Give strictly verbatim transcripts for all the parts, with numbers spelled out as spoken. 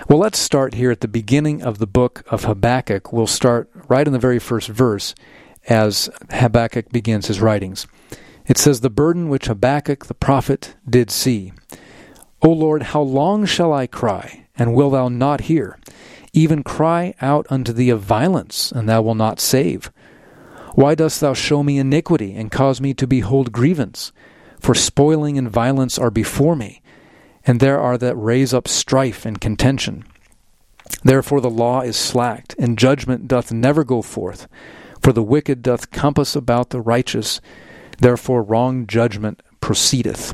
Well, let's start here at the beginning of the book of Habakkuk. We'll start right in the very first verse as Habakkuk begins his writings. It says, "The burden which Habakkuk the prophet did see. O Lord, how long shall I cry, and wilt thou not hear? Even cry out unto thee of violence, and thou wilt not save. Why dost thou show me iniquity, and cause me to behold grievance? For spoiling and violence are before me, and there are that raise up strife and contention. Therefore the law is slacked, and judgment doth never go forth. For the wicked doth compass about the righteous, therefore wrong judgment proceedeth."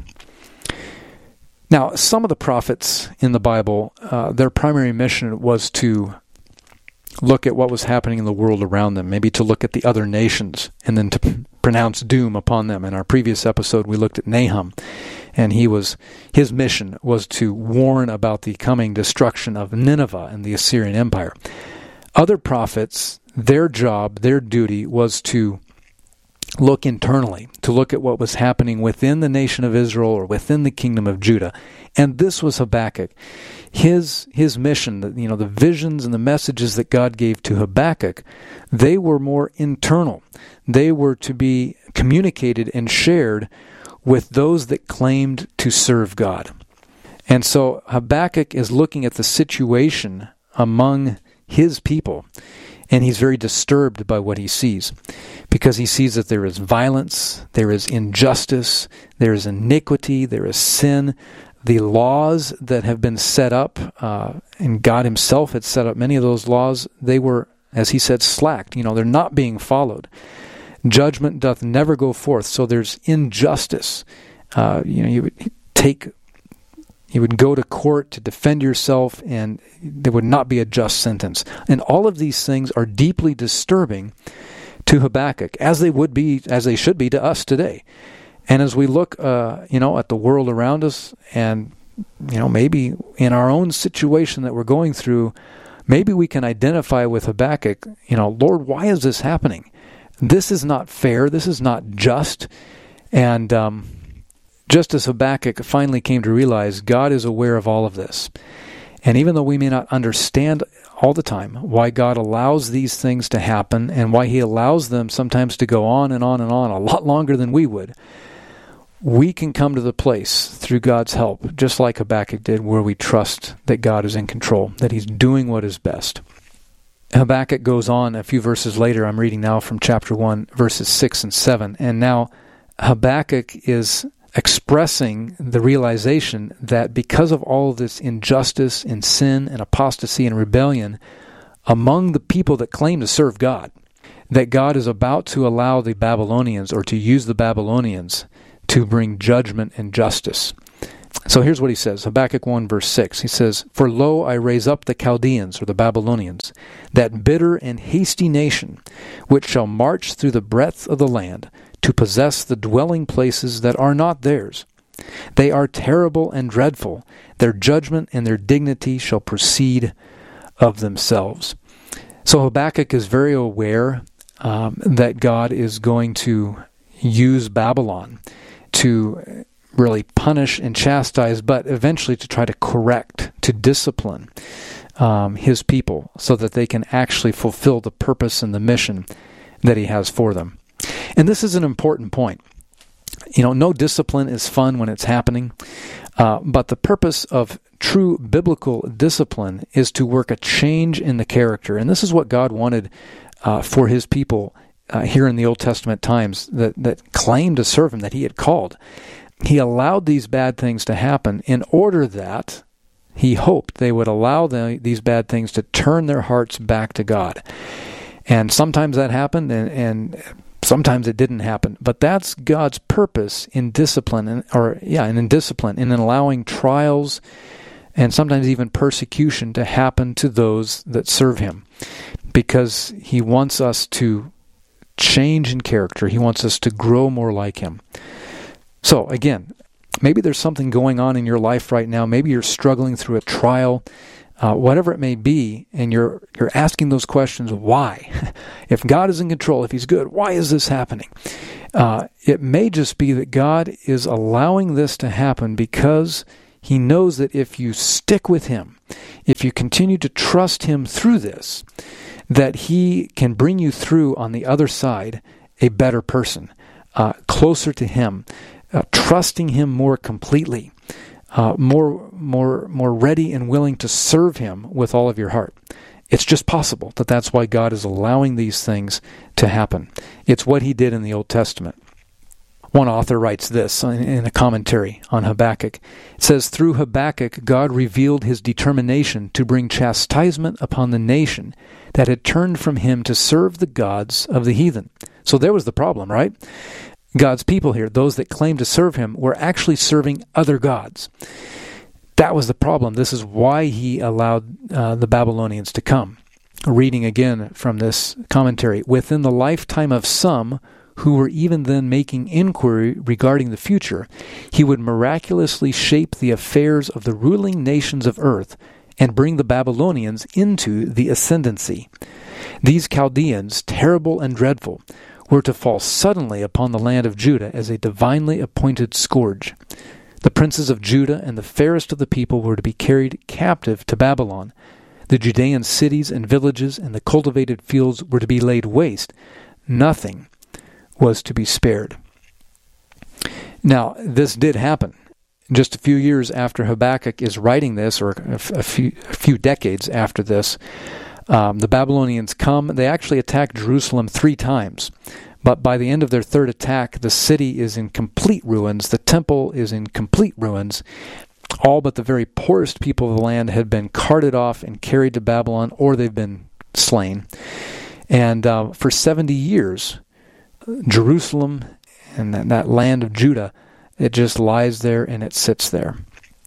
Now, some of the prophets in the Bible, uh, their primary mission was to look at what was happening in the world around them, maybe to look at the other nations, and then to p- pronounce doom upon them. In our previous episode, we looked at Nahum, and he was his mission was to warn about the coming destruction of Nineveh and the Assyrian Empire. Other prophets, their job, their duty was to look internally, to look at what was happening within the nation of Israel or within the kingdom of Judah. And this was Habakkuk. His his mission, you know, the visions and the messages that God gave to Habakkuk, they were more internal. They were to be communicated and shared with those that claimed to serve God. And so Habakkuk is looking at the situation among his people, and he's very disturbed by what he sees, because he sees that there is violence, there is injustice, there is iniquity, there is sin. The laws that have been set up, uh, and God himself had set up many of those laws, they were, as he said, slacked. You know, they're not being followed. Judgment doth never go forth, so there's injustice. Uh, you know, you would take... You would go to court to defend yourself, and there would not be a just sentence. And all of these things are deeply disturbing to Habakkuk, as they would be, as they should be to us today. And as we look, uh, you know, at the world around us, and you know, maybe in our own situation that we're going through, maybe we can identify with Habakkuk. You know, Lord, why is this happening? This is not fair. This is not just. And um, just as Habakkuk finally came to realize, God is aware of all of this. And even though we may not understand all the time why God allows these things to happen and why he allows them sometimes to go on and on and on a lot longer than we would, we can come to the place through God's help, just like Habakkuk did, where we trust that God is in control, that he's doing what is best. Habakkuk goes on a few verses later. I'm reading now from chapter one, verses six and seven. And now Habakkuk is expressing the realization that because of all of this injustice and sin and apostasy and rebellion among the people that claim to serve God, that God is about to allow the Babylonians, or to use the Babylonians, to bring judgment and justice. So here's what he says, Habakkuk one verse six. He says, "For lo, I raise up the Chaldeans," or the Babylonians, "that bitter and hasty nation, which shall march through the breadth of the land, to possess the dwelling places that are not theirs. They are terrible and dreadful. Their judgment and their dignity shall proceed of themselves." So Habakkuk is very aware um, that God is going to use Babylon to really punish and chastise, but eventually to try to correct, to discipline um, his people so that they can actually fulfill the purpose and the mission that he has for them. And this is an important point. You know, no discipline is fun when it's happening, uh, but the purpose of true biblical discipline is to work a change in the character. And this is what God wanted uh, for his people uh, here in the Old Testament times that, that claimed to serve him, that he had called. He allowed these bad things to happen in order that he hoped they would allow them, these bad things to turn their hearts back to God. And sometimes that happened, and, and sometimes it didn't happen. But that's God's purpose in discipline, and, or yeah, and in discipline, and in allowing trials and sometimes even persecution to happen to those that serve him, because he wants us to change in character. He wants us to grow more like him. So again, maybe there's something going on in your life right now. Maybe you're struggling through a trial, uh, whatever it may be, and you're you're asking those questions, why? If God is in control, if he's good, why is this happening? Uh, it may just be that God is allowing this to happen because He knows that if you stick with him, if you continue to trust him through this, that he can bring you through on the other side a better person, uh, closer to him, uh, trusting him more completely, uh, more, more, more ready and willing to serve him with all of your heart. It's just possible that that's why God is allowing these things to happen. It's what he did in the Old Testament. One author writes this in a commentary on Habakkuk. It says, through Habakkuk, God revealed his determination to bring chastisement upon the nation that had turned from him to serve the gods of the heathen. So there was the problem, right? God's people here, those that claimed to serve him, were actually serving other gods. That was the problem. This is why he allowed uh, the Babylonians to come. Reading again from this commentary, within the lifetime of some who were even then making inquiry regarding the future, he would miraculously shape the affairs of the ruling nations of earth and bring the Babylonians into the ascendancy. These Chaldeans, terrible and dreadful, were to fall suddenly upon the land of Judah as a divinely appointed scourge. The princes of Judah and the fairest of the people were to be carried captive to Babylon. The Judean cities and villages and the cultivated fields were to be laid waste. Nothing was to be spared. Now, this did happen. Just a few years after Habakkuk is writing this, or a, f- a, few, a few decades after this, um, the Babylonians come. They actually attack Jerusalem three times. But by the end of their third attack, the city is in complete ruins. The temple is in complete ruins. All but the very poorest people of the land had been carted off and carried to Babylon, or they've been slain. And uh, for seventy years, Jerusalem and that, that land of Judah, it just lies there and it sits there.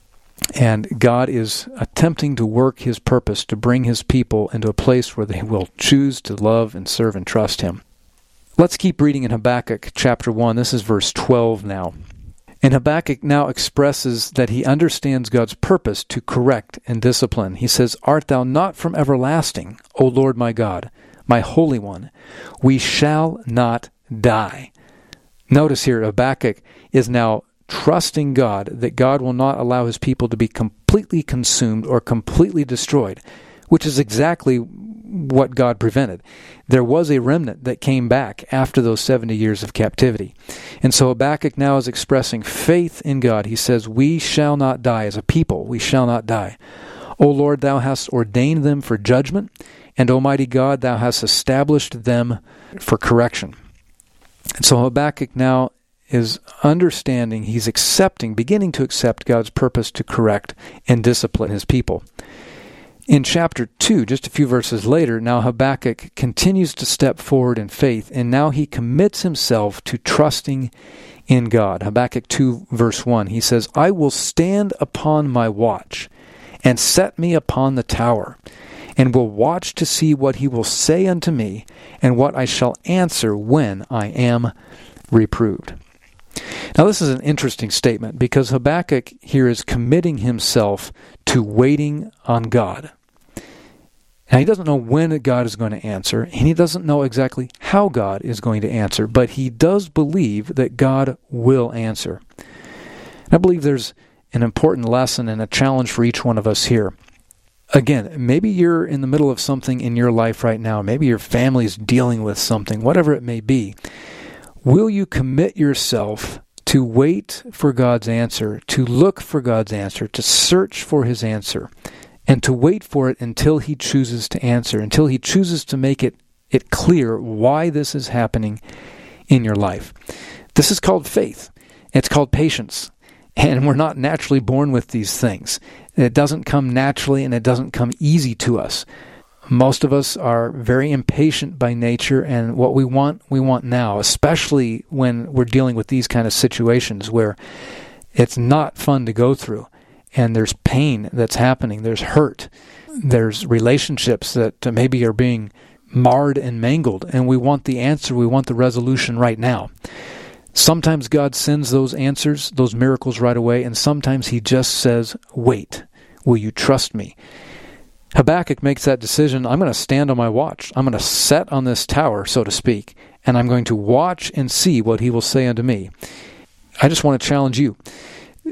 And God is attempting to work his purpose to bring his people into a place where they will choose to love and serve and trust him. Let's keep reading in Habakkuk chapter one. This is verse twelve now. And Habakkuk now expresses that he understands God's purpose to correct and discipline. He says, art thou not from everlasting, O Lord my God, my Holy One? We shall not die. Notice here, Habakkuk is now trusting God that God will not allow his people to be completely consumed or completely destroyed, which is exactly what God prevented. There was a remnant that came back after those seventy years of captivity. And so Habakkuk now is expressing faith in God. He says, we shall not die as a people. We shall not die. O Lord, thou hast ordained them for judgment, and Almighty God, thou hast established them for correction. And so Habakkuk now is understanding, he's accepting, beginning to accept God's purpose to correct and discipline his people. In chapter two, just a few verses later, now Habakkuk continues to step forward in faith, and now he commits himself to trusting in God. Habakkuk two, verse one, he says, I will stand upon my watch, and set me upon the tower, and will watch to see what he will say unto me, and what I shall answer when I am reproved. Now this is an interesting statement, because Habakkuk here is committing himself to waiting on God. Now he doesn't know when God is going to answer, and he doesn't know exactly how God is going to answer, but he does believe that God will answer. And I believe there's an important lesson and a challenge for each one of us here. Again, maybe you're in the middle of something in your life right now. Maybe your family's dealing with something, whatever it may be. Will you commit yourself to wait for God's answer, to look for God's answer, to search for his answer, and to wait for it until he chooses to answer, until he chooses to make it, it clear why this is happening in your life? This is called faith. It's called patience. And we're not naturally born with these things. It doesn't come naturally, and it doesn't come easy to us. Most of us are very impatient by nature, and what we want, we want now, especially when we're dealing with these kind of situations where it's not fun to go through, and there's pain that's happening, there's hurt, there's relationships that maybe are being marred and mangled, and we want the answer, we want the resolution right now. Sometimes God sends those answers, those miracles right away, and sometimes he just says, wait, will you trust me? Habakkuk makes that decision. I'm going to stand on my watch. I'm going to set on this tower, so to speak, and I'm going to watch and see what he will say unto me. I just want to challenge you.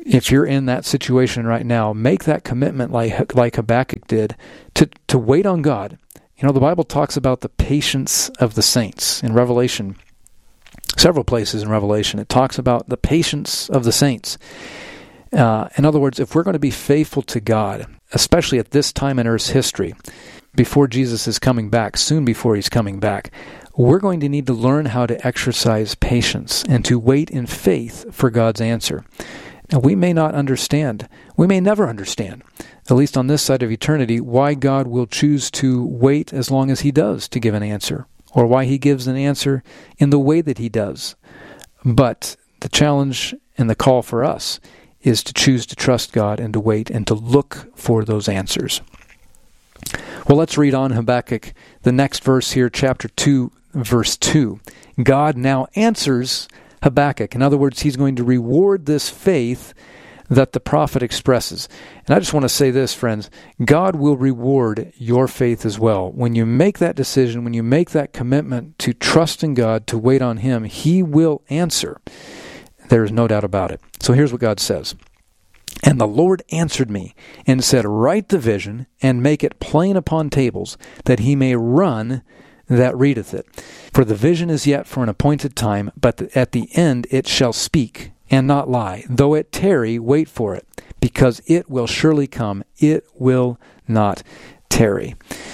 if you're in that situation right now, make that commitment like like Habakkuk did to, to wait on God. You know, the Bible talks about the patience of the saints in Revelation. Several places in Revelation, it talks about the patience of the saints. Uh, in other words, if we're going to be faithful to God, especially at this time in Earth's history, before Jesus is coming back, soon before he's coming back, we're going to need to learn how to exercise patience and to wait in faith for God's answer. Now, we may not understand, we may never understand, at least on this side of eternity, why God will choose to wait as long as he does to give an answer, or why he gives an answer in the way that he does. But the challenge and the call for us is to choose to trust God and to wait and to look for those answers. Well, let's read on Habakkuk, the next verse here, chapter two, verse two. God now answers Habakkuk. In other words, he's going to reward this faith that the prophet expresses. And I just want to say this, friends, God will reward your faith as well. When you make that decision, when you make that commitment to trust in God, to wait on him, he will answer. There is no doubt about it. So here's what God says. And the Lord answered me and said, write the vision and make it plain upon tables, that he may run that readeth it. For the vision is yet for an appointed time, but at the end it shall speak and not lie. Though it tarry, wait for it, because it will surely come. It will not tarry.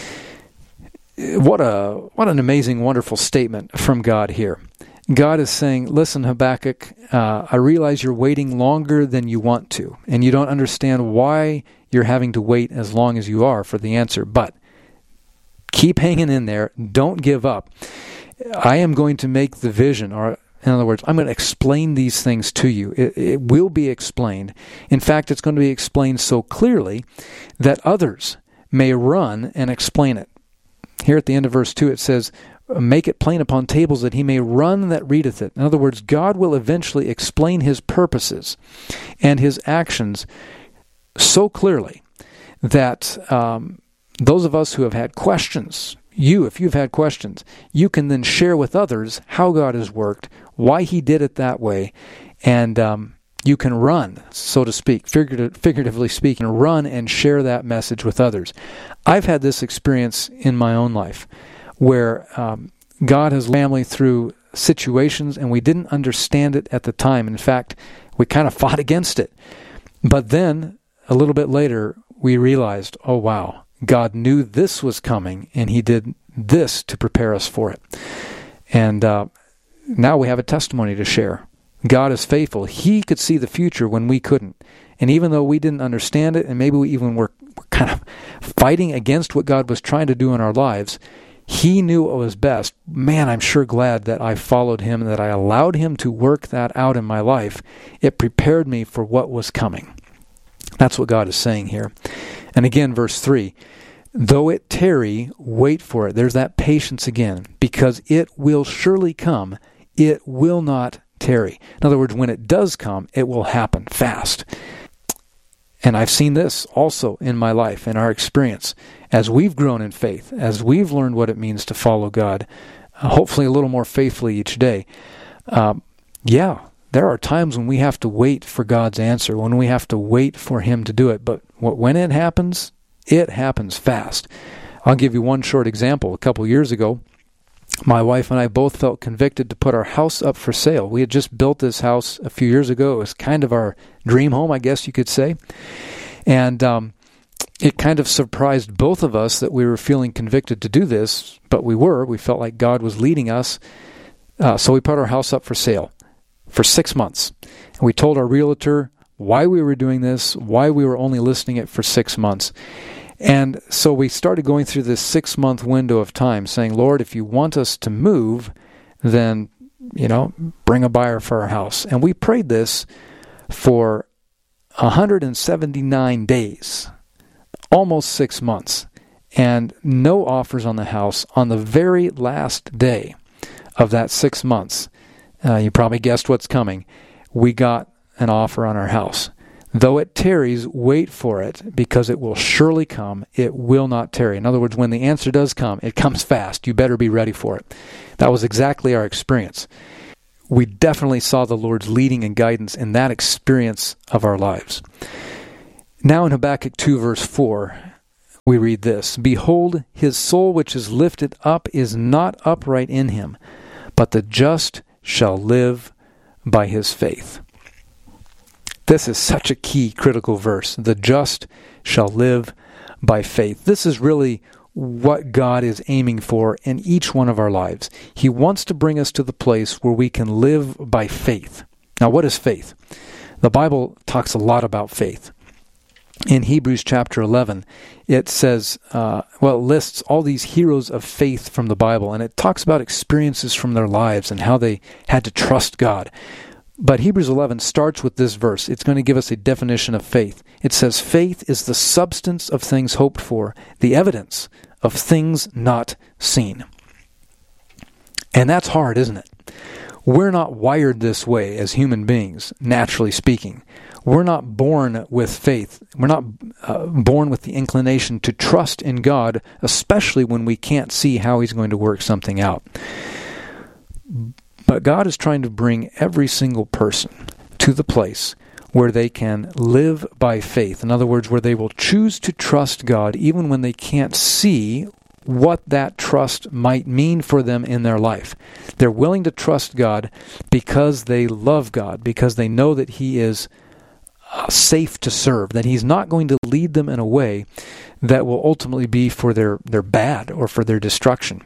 What a what an amazing, wonderful statement from God here. God is saying, listen, Habakkuk, uh, I realize you're waiting longer than you want to, and you don't understand why you're having to wait as long as you are for the answer, but keep hanging in there. Don't give up. I am going to make the vision, or in other words, I'm going to explain these things to you. It, it will be explained. In fact, it's going to be explained so clearly that others may run and explain it. Here at the end of verse two, it says, make it plain upon tables that he may run that readeth it. In other words, God will eventually explain his purposes and his actions so clearly that um, those of us who have had questions, you, if you've had questions, you can then share with others how God has worked, why he did it that way, and um, you can run, so to speak, figurative, figuratively speaking, run and share that message with others. I've had this experience in my own life where um, God has led family through situations and we didn't understand it at the time. In fact, we kind of fought against it. But then, a little bit later, we realized, oh wow, God knew this was coming and he did this to prepare us for it. And uh, now we have a testimony to share. God is faithful. He could see the future when we couldn't. And even though we didn't understand it, and maybe we even were, were kind of fighting against what God was trying to do in our lives, he knew what was best. Man, I'm sure glad that I followed him and that I allowed him to work that out in my life. It prepared me for what was coming. That's what God is saying here. And again, verse three, though it tarry, wait for it. There's that patience again, because it will surely come. It will not tarry. In other words, when it does come, it will happen fast. And I've seen this also in my life, in our experience. As we've grown in faith, as we've learned what it means to follow God, uh, hopefully a little more faithfully each day, um, yeah, there are times when we have to wait for God's answer, when we have to wait for him to do it. But when it happens, it happens fast. I'll give you one short example. A couple years ago, my wife and I both felt convicted to put our house up for sale. We had just built this house a few years ago. It was kind of our dream home, I guess you could say. And um, it kind of surprised both of us that we were feeling convicted to do this, but we were. We felt like God was leading us. Uh, so we put our house up for sale for six months. And we told our realtor why we were doing this, why we were only listing it for six months. And so we started going through this six-month window of time, saying, Lord, if you want us to move, then, you know, bring a buyer for our house. And we prayed this for one hundred seventy-nine days, almost six months, and no offers on the house. On the very last day of that six months, uh, you probably guessed what's coming, we got an offer on our house. Though it tarries, wait for it, because it will surely come. It will not tarry. In other words, when the answer does come, it comes fast. You better be ready for it. That was exactly our experience. we definitely saw the Lord's leading and guidance in that experience of our lives. Now in Habakkuk two, verse four, we read this, "Behold, his soul which is lifted up is not upright in him, but the just shall live by his faith." This is such a key, critical verse. The just shall live by faith. This is really what God is aiming for in each one of our lives. He wants to bring us to the place where we can live by faith. Now, what is faith? The Bible talks a lot about faith. In Hebrews chapter eleven, it says, uh, well, it lists all these heroes of faith from the Bible, and it talks about experiences from their lives and how they had to trust God. But Hebrews eleven starts with this verse. It's going to give us a definition of faith. It says, "Faith is the substance of things hoped for, the evidence of things not seen." And that's hard, isn't it? We're not wired this way as human beings, naturally speaking. We're not born with faith. We're not uh, born with the inclination to trust in God, especially when we can't see how He's going to work something out. But God is trying to bring every single person to the place where they can live by faith. In other words, where they will choose to trust God even when they can't see what that trust might mean for them in their life. They're willing to trust God because they love God, because they know that He is uh, safe to serve, that He's not going to lead them in a way that will ultimately be for their, their bad or for their destruction.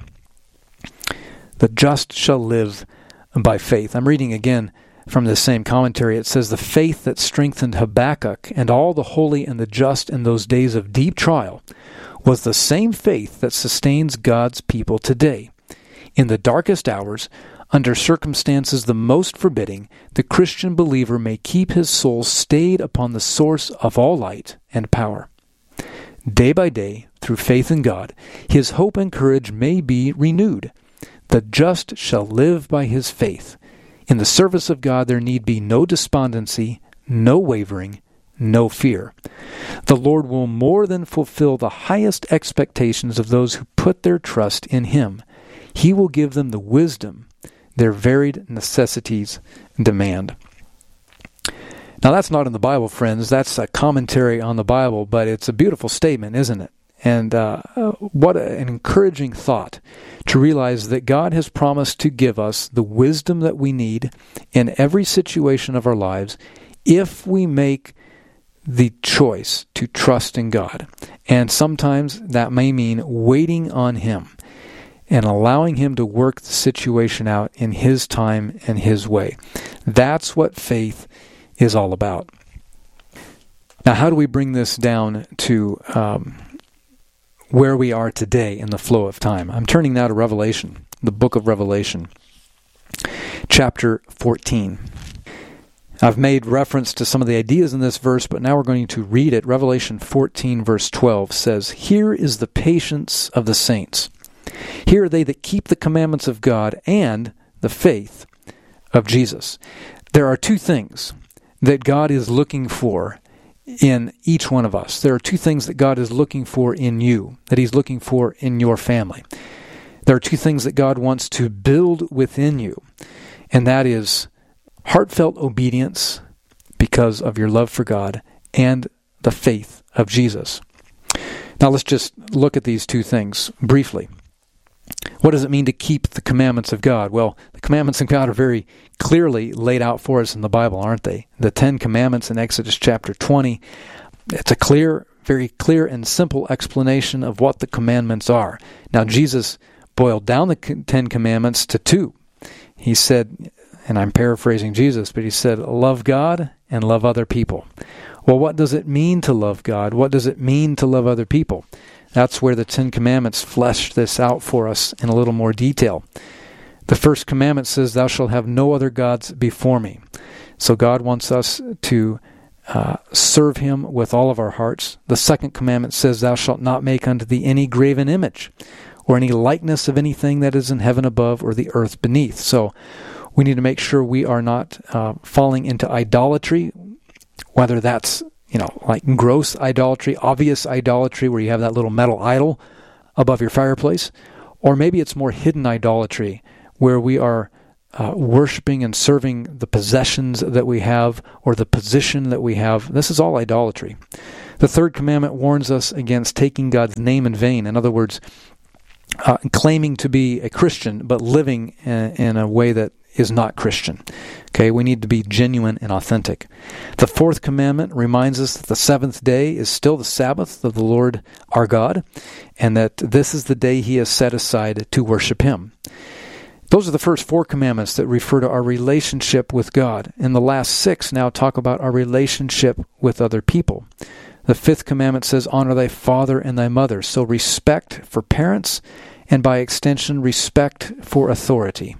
The just shall live by faith. I'm reading again from the same commentary. It says, "The faith that strengthened Habakkuk and all the holy and the just in those days of deep trial was the same faith that sustains God's people today. In the darkest hours, under circumstances the most forbidding, the Christian believer may keep his soul stayed upon the source of all light and power. Day by day, through faith in God, his hope and courage may be renewed. The just shall live by his faith. In the service of God there need be no despondency, no wavering, no fear. The Lord will more than fulfill the highest expectations of those who put their trust in Him. He will give them the wisdom their varied necessities demand." Now that's not in the Bible, friends. That's a commentary on the Bible, but it's a beautiful statement, isn't it? And uh, what an encouraging thought to realize that God has promised to give us the wisdom that we need in every situation of our lives if we make the choice to trust in God. And sometimes that may mean waiting on Him and allowing Him to work the situation out in His time and His way. That's what faith is all about. Now, how do we bring this down to um, where we are today in the flow of time? I'm turning now to Revelation, the book of Revelation, chapter fourteen. I've made reference to some of the ideas in this verse, but now we're going to read it. Revelation fourteen, verse twelve says, "Here is the patience of the saints. Here are they that keep the commandments of God and the faith of Jesus." There are two things that God is looking for in each one of us. There are two things that God is looking for in you, that He's looking for in your family. There are two things that God wants to build within you, and that is heartfelt obedience because of your love for God and the faith of Jesus. Now let's just look at these two things briefly. What does it mean to keep the commandments of God? Well, the commandments of God are very clearly laid out for us in the Bible, aren't they? The Ten Commandments in Exodus chapter twenty, it's a clear, very clear and simple explanation of what the commandments are. Now, Jesus boiled down the Ten Commandments to two. He said, and I'm paraphrasing Jesus, but He said, love God and love other people. Well, what does it mean to love God? What does it mean to love other people? That's where the Ten Commandments flesh this out for us in a little more detail. The first commandment says, "Thou shalt have no other gods before me." So God wants us to uh, serve Him with all of our hearts. The second commandment says, "Thou shalt not make unto thee any graven image, or any likeness of anything that is in heaven above or the earth beneath." So we need to make sure we are not uh, falling into idolatry, whether that's You know, like gross idolatry, obvious idolatry, where you have that little metal idol above your fireplace. Or maybe it's more hidden idolatry, where we are uh, worshiping and serving the possessions that we have or the position that we have. This is all idolatry. The third commandment warns us against taking God's name in vain. In other words, uh, claiming to be a Christian but living in, in a way that is not Christian. Okay, we need to be genuine and authentic. The fourth commandment reminds us that the seventh day is still the Sabbath of the Lord our God, and that this is the day He has set aside to worship Him. Those are the first four commandments that refer to our relationship with God. And the last six now talk about our relationship with other people. The fifth commandment says, honor thy father and thy mother. So respect for parents, and by extension, respect for authority.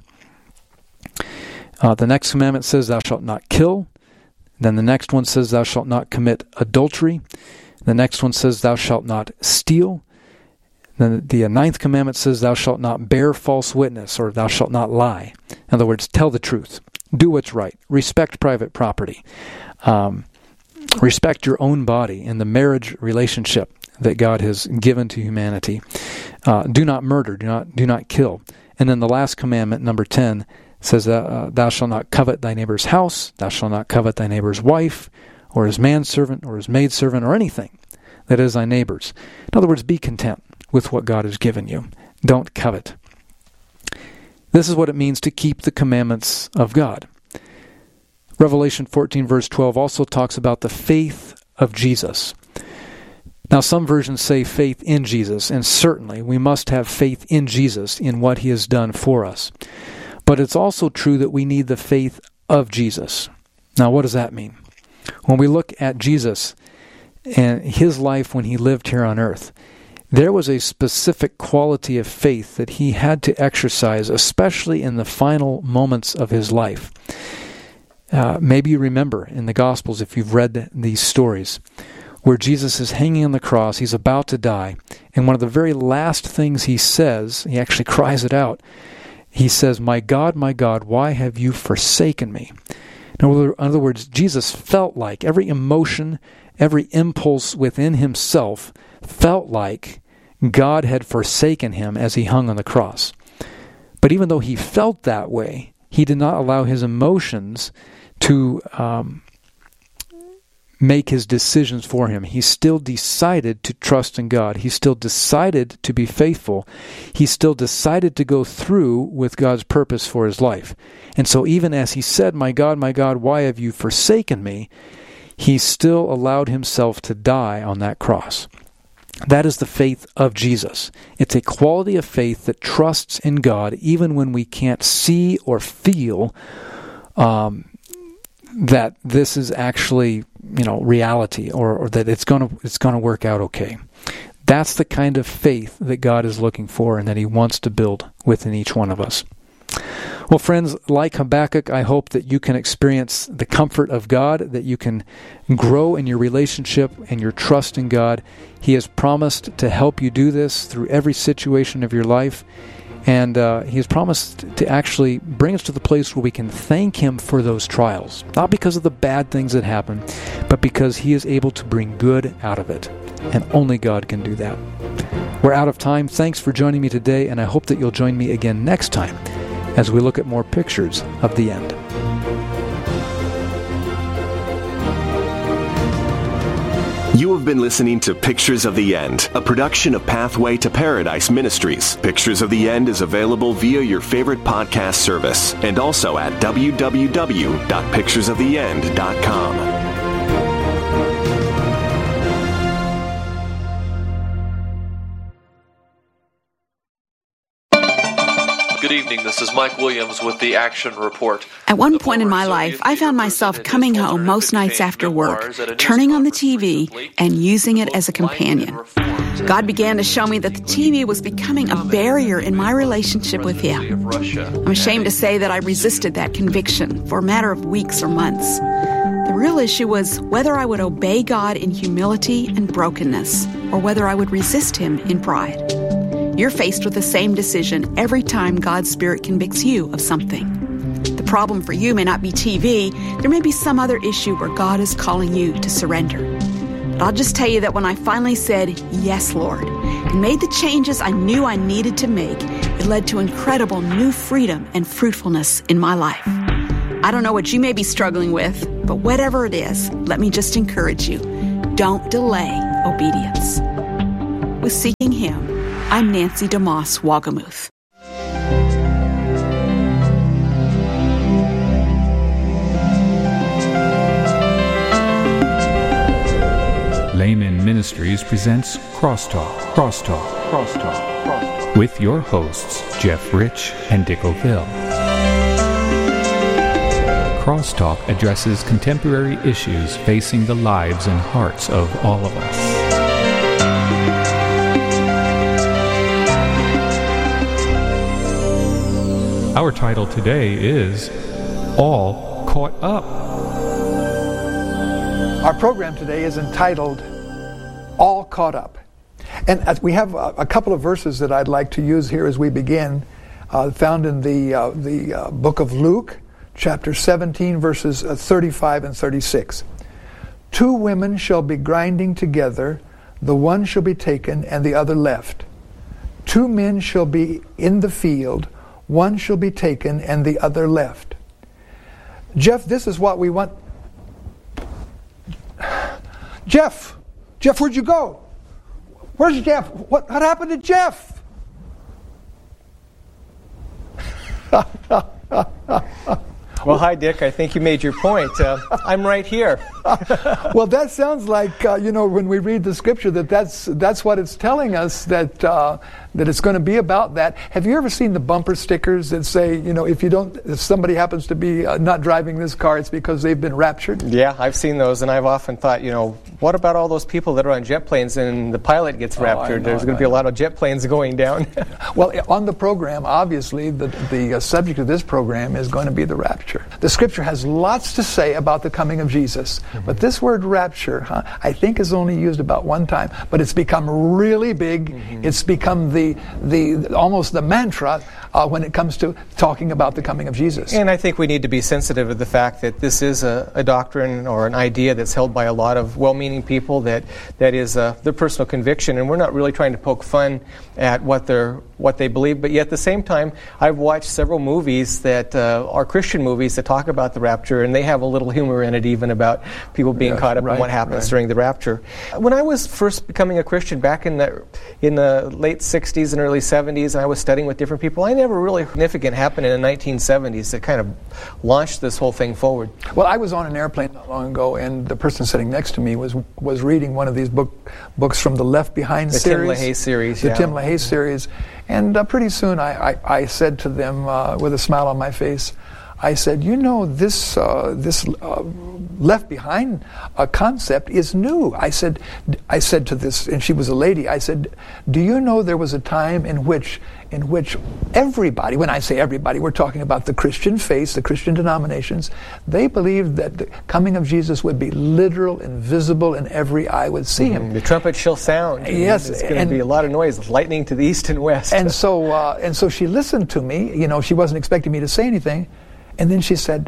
Uh, the next commandment says, thou shalt not kill. Then the next one says, thou shalt not commit adultery. The next one says, thou shalt not steal. Then the ninth commandment says, thou shalt not bear false witness, or thou shalt not lie. In other words, tell the truth. Do what's right. Respect private property. Um, respect your own body in the marriage relationship that God has given to humanity. Uh, do not murder. Do not do not kill. And then the last commandment, number ten, says, uh, thou shalt not covet thy neighbor's house, thou shalt not covet thy neighbor's wife, or his manservant, or his maidservant, or anything that is thy neighbor's. In other words, be content with what God has given you. Don't covet. This is what it means to keep the commandments of God. Revelation fourteen, verse twelve also talks about the faith of Jesus. Now, some versions say faith in Jesus, and certainly we must have faith in Jesus, in what He has done for us. But it's also true that we need the faith of Jesus. Now, what does that mean? When we look at Jesus and His life when He lived here on earth, there was a specific quality of faith that He had to exercise, especially in the final moments of His life. Uh, maybe you remember in the Gospels, if you've read these stories, where Jesus is hanging on the cross, He's about to die, and one of the very last things He says, He actually cries it out, He says, my God, my God, why have you forsaken me? In other words, Jesus felt like, every emotion, every impulse within Himself felt like God had forsaken Him as He hung on the cross. But even though He felt that way, He did not allow His emotions to um, make His decisions for Him. He still decided to trust in God. He still decided to be faithful. He still decided to go through with God's purpose for His life. And so even as He said, my God, my God, why have you forsaken me? He still allowed Himself to die on that cross. That is the faith of Jesus. It's a quality of faith that trusts in God even when we can't see or feel um, that this is actually, you know, reality, or, or that it's going to it's going to work out okay. That's the kind of faith that God is looking for and that He wants to build within each one of us. Well, friends, like Habakkuk, I hope that you can experience the comfort of God, that you can grow in your relationship and your trust in God. He has promised to help you do this through every situation of your life. And uh, He has promised to actually bring us to the place where we can thank Him for those trials. Not because of the bad things that happen, but because He is able to bring good out of it. And only God can do that. We're out of time. Thanks for joining me today, and I hope that you'll join me again next time as we look at more pictures of the end. You have been listening to Pictures of the End, a production of Pathway to Paradise Ministries. Pictures of the End is available via your favorite podcast service and also at w w w dot pictures of the end dot com. Good evening, this is Mike Williams with the Action Report. At one point in my life, I found myself coming home most nights after work, turning on the T V and using it as a companion. God began to show me that the T V was becoming a barrier in my relationship with Him. I'm ashamed to say that I resisted that conviction for a matter of weeks or months. The real issue was whether I would obey God in humility and brokenness, or whether I would resist Him in pride. You're faced with the same decision every time God's Spirit convicts you of something. The problem for you may not be T V. There may be some other issue where God is calling you to surrender. But I'll just tell you that when I finally said, yes, Lord, and made the changes I knew I needed to make, it led to incredible new freedom and fruitfulness in my life. I don't know what you may be struggling with, but whatever it is, let me just encourage you. Don't delay obedience. With Seeking Him, I'm Nancy DeMoss Wagamuth. Layman Ministries presents Crosstalk, Crosstalk, Crosstalk, Crosstalk, with your hosts, Jeff Rich and Dick O'Phil. Crosstalk addresses contemporary issues facing the lives and hearts of all of us. Our title today is All Caught Up. Our program today is entitled All Caught Up. And as we have a, a couple of verses that I'd like to use here as we begin, uh, found in the, uh, the uh, book of Luke, chapter seventeen, verses uh, thirty-five and thirty-six. Two women shall be grinding together, the one shall be taken and the other left. Two men shall be in the field, one shall be taken and the other left. Jeff, this is what we want. Jeff! Jeff, where'd you go? Where's Jeff? What, what happened to Jeff? Well, hi, Dick. I think you made your point. Uh, I'm right here. Well, that sounds like, uh, you know, when we read the scripture, that that's, that's what it's telling us, that uh, that it's going to be about that. Have you ever seen the bumper stickers that say, you know, if you don't, if somebody happens to be uh, not driving this car, it's because they've been raptured? Yeah, I've seen those, and I've often thought, you know, what about all those people that are on jet planes and the pilot gets raptured? Oh, know, There's going to be a lot of jet planes going down. Well, on the program, obviously, the, the uh, subject of this program is going to be the rapture. The scripture has lots to say about the coming of Jesus, mm-hmm. but this word rapture, huh, I think is only used about one time, but it's become really big. Mm-hmm. It's become the the almost the mantra uh, when it comes to talking about the coming of Jesus. And I think we need to be sensitive to the fact that this is a, a doctrine or an idea that's held by a lot of well-meaning people, that that is uh, their personal conviction, and we're not really trying to poke fun at what they're what they believe, but yet at the same time, I've watched several movies that uh, are Christian movies that talk about the rapture, and they have a little humor in it, even about people being yes, caught up right, in what happens right. during the rapture. When I was first becoming a Christian back in the in the late sixties and early seventies, and I was studying with different people, I never really significant happened in the nineteen seventies that kind of launched this whole thing forward. Well, I was on an airplane not long ago, and the person sitting next to me was was reading one of these book books from the Left Behind the series. The Tim LaHaye series, The yeah. Tim LaHaye series. And uh, pretty soon I, I, I said to them uh, with a smile on my face, I said, you know, this uh, this uh, Left Behind uh, concept is new. I said, I said to this, and she was a lady, I said, do you know there was a time in which in which everybody, when I say everybody, we're talking about the Christian faith, the Christian denominations, they believed that the coming of Jesus would be literal and visible, and every eye would see him. Mm-hmm. The trumpet shall sound. Yes. It's going to be a lot of noise, lightning to the east and west. And so, uh, and so she listened to me. You know, she wasn't expecting me to say anything. And then she said,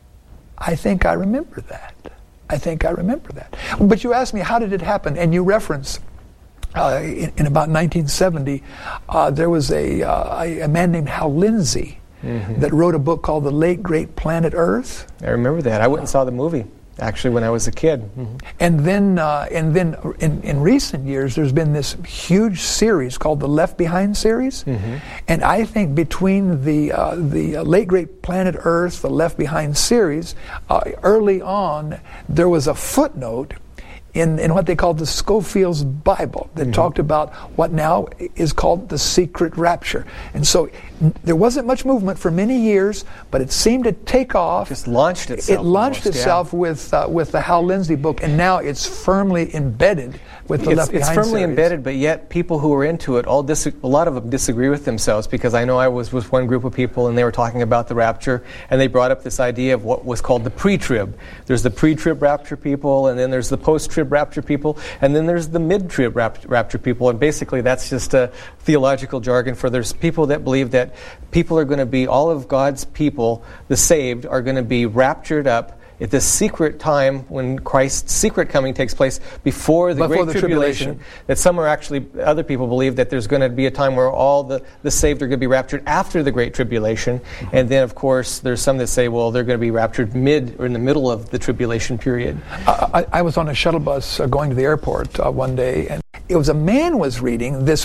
I think I remember that. I think I remember that. But you asked me, how did it happen? And you reference, uh, in, in about nineteen seventy, uh, there was a, uh, a man named Hal Lindsey mm-hmm. that wrote a book called The Late Great Planet Earth. I remember that. I went and saw the movie, actually, when I was a kid. Mm-hmm. And then, uh, and then in, in recent years, there's been this huge series called the Left Behind series. Mm-hmm. And I think between the uh, the Late Great Planet Earth, the Left Behind series, uh, early on, there was a footnote in, in what they called the Scofield's Bible that mm-hmm. talked about what now is called the secret rapture. And so n- there wasn't much movement for many years, but it seemed to take off. Just launched itself. It launched almost, itself yeah. with uh, with the Hal Lindsey book, and now it's firmly embedded with the it's, Left Behind It's firmly series. embedded, but yet people who are into it, all dis- a lot of them disagree with themselves, because I know I was with one group of people and they were talking about the rapture, and they brought up this idea of what was called the pre-trib. There's the pre-trib rapture people, and then there's the post-trib rapture people, and then there's the mid-trib rap- rapture people, and basically that's just a theological jargon for there's people that believe that people are going to be, all of God's people, the saved, are going to be raptured up at this secret time when Christ's secret coming takes place before the Before Great the Tribulation, tribulation. that some are actually, other people believe that there's going to be a time where all the, the saved are going to be raptured after the Great Tribulation. And then, of course, there's some that say, well, they're going to be raptured mid or in the middle of the tribulation period. I, I was on a shuttle bus uh, going to the airport uh, one day, and it was a man was reading this